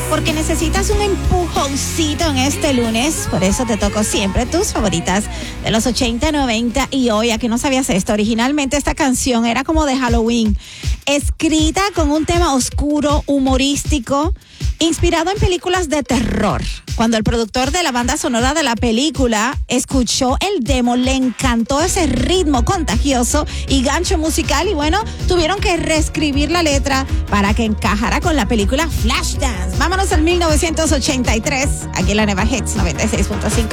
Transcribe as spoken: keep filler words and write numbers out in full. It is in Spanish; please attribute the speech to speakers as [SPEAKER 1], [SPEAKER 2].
[SPEAKER 1] porque necesitas un empujoncito en este lunes. Por eso te toco siempre tus favoritas de los ochenta, noventa y hoy. Aquí no sabías esto. Originalmente esta canción era como de Halloween, escrita con un tema oscuro, humorístico, inspirado en películas de terror. Cuando el productor de la banda sonora de la película escuchó el demo, le encantó ese ritmo contagioso y gancho musical y bueno, tuvieron que reescribir la letra para que encajara con la película Flashdance. Vámonos al mil novecientos ochenta y tres, aquí en la Nueva Hits noventa y seis punto cinco.